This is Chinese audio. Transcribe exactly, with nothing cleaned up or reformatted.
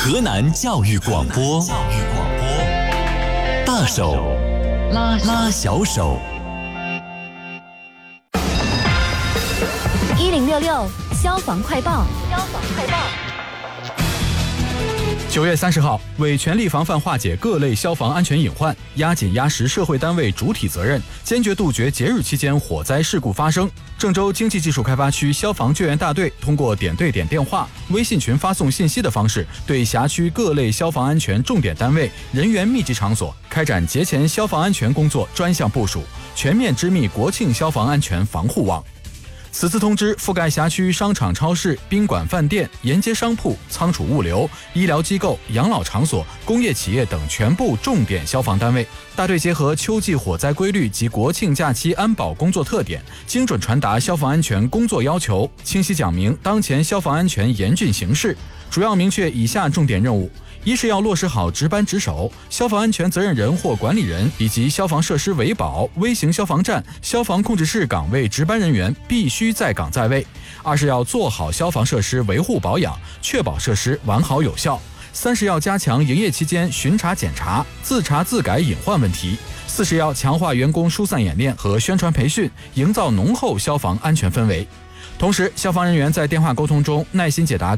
河南教育广播，教育广播，大手拉拉小手， 一零六六消防快报，消防快报。 九月三十号，为全力防范化解各类消防安全隐患，压紧压实社会单位主体责任，坚决杜绝节日期间火灾事故发生，郑州经济技术开发区消防救援大队通过点对点电话、微信群发送信息的方式，对辖区各类消防安全重点单位、人员密集场所开展节前消防安全工作专项部署，全面织密国庆消防安全防护网。此次通知覆盖辖区商场、超市、宾馆、饭店、沿街商铺、仓储物流、医疗机构、养老场所、工业企业等全部重点消防单位。大队结合秋季火灾规律及国庆假期安保工作特点，精准传达消防安全工作要求，清晰讲明当前消防安全严峻形势，主要明确以下重点任务：一是要落实好值班值守，消防安全责任人或管理人以及消防设施维保、微型消防站、消防控制室岗位值班人员必须在岗在位；二是要做好消防设施维护保养，确保设施完好有效；三是要加强营业期间巡查检查、自查自改隐患问题；四是要强化员工疏散演练和宣传培训，营造浓厚消防安全氛围。同时，消防人员在电话沟通中耐心解答